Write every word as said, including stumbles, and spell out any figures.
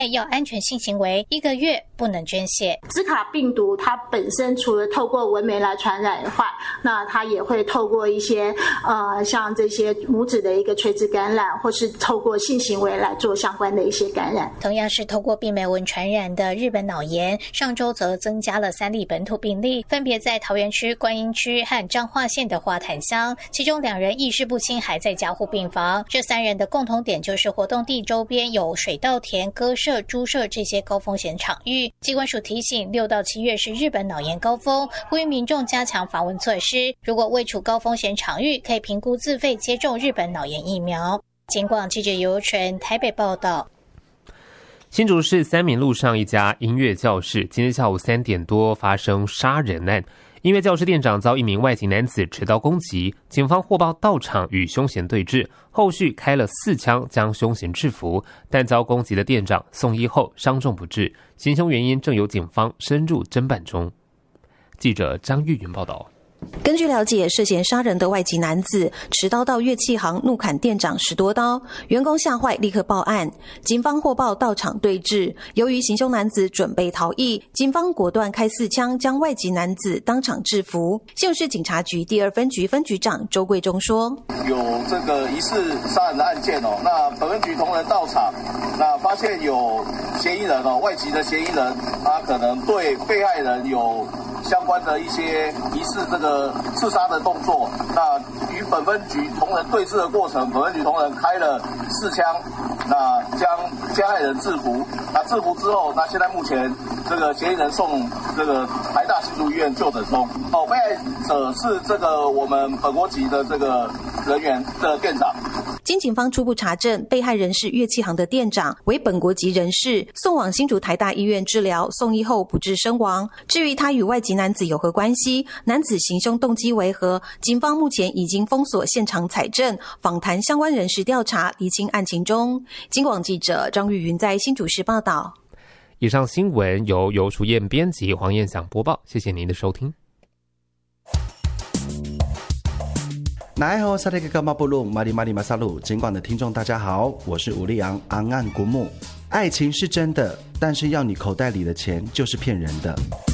要安全性行为，一个月不能捐血。 兹卡病毒它本身除了透过蚊媒来传染外，那它也会透过一些呃像这些母子的一个垂直感染，或是透过性行为来做相关的一些感染。 同样是透过病媒蚊传染的日本脑炎，上周则增加了三例本土病例，分别在桃园区、观音区和彰化县的花坛乡，其中两人意识不清，还在加护病房。这三人的共同点就是活动地周边有水稻田、鸽舍、猪舍这些高风险场域。疾管署提醒，六到七月是日本脑炎高峰，呼吁民众加强防蚊措施。如果未处高风险场域，可以评估自费接种日本脑炎疫苗。警广记者尤纯台北报道。 新竹市三民路上一家音乐教室，今天下午三点多发生杀人案。音乐教室店长遭一名外籍男子持刀攻击，警方获报到场与凶嫌对峙，后续开了四枪将凶嫌制服，但遭攻击的店长送医后伤重不治，行凶原因正由警方深入侦办中。记者张玉云报道。 根据了解，涉嫌杀人的外籍男子持刀到乐器行怒砍店长十多刀，员工吓坏立刻报案，警方获报到场对峙。由于行凶男子准备逃逸，警方果断开四枪将外籍男子当场制服。新竹市警察局第二分局分局长周贵忠说：“ 有这个疑似杀人的案件哦，那本分局同仁到场，那发现有嫌疑人哦，外籍的嫌疑人，他可能对被害人有相关的一些疑似这个刺杀的动作，那与本分局同仁对峙的过程，本分局同仁开了四枪，那将加害人制服。那制服之后，那现在目前这个嫌疑人送这个台大新竹医院就诊中。哦，被害者是这个我们本国籍的这个人员的店长。 经警方初步查证，被害人是乐器行的店长，为本国籍人士，送往新竹台大医院治疗，送医后不治身亡。至于他与外籍男子有何关系，男子行凶动机为何，警方目前已经封锁现场采证，访谈相关人士调查，厘清案情中。警广记者张玉云在新竹市报道。 以上新闻由游淑燕编辑，黄燕想播报，谢谢您的收听。 来好，萨利格干巴布鲁马里马里马萨鲁，尽管的听众大家好，我是吴立昂昂岸古木。爱情是真的，但是要你口袋里的钱就是骗人的。